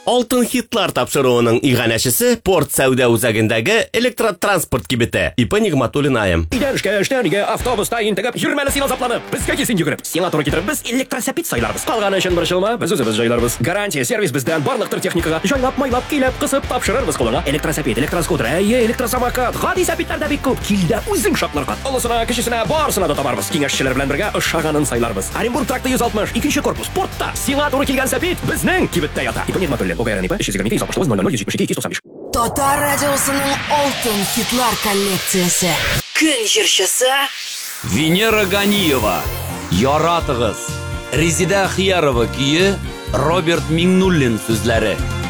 Алтын хитлар тапшыруының иганәчесе порт сәүдә үзәгендәге электротранспорт кибете. Ипа Нигъматуллин айым. Идәнешкә, автобуста интегеп, йөрмәле син азапланып. Безгә кисен йөгереп. Сиңа туры китереп, без электросәпит сайларбыз. Калганы өчен борчылма, без үзебез җайларбыз. Гарантия сервис бездән барлыктыр техникага. Җайлап, майлап, килеп, кысып тапшырырбыз кулыңа. Электросәпит, электроскутер, электросамокат, гади сәпитләрдә бик күп. Килдә үзең шатларга. Олысына, кечесенә, барысына да табарбыз. Киңәшчеләр белән бергә ошаганын сайларбыз. Оренбург тракты 160, 2нче корпус, портта. Сиңа туры килгән сәпит безнең кибеттә ята. Ипа Нигъматуллин, ОГРН ИП 322 Татар радиосының алтын хитлар коллекциясы. Көн җырчысы Венера Ганиева, Яратыгыз, Резида Хиярова көе, Роберт Миңнуллин сүзләре.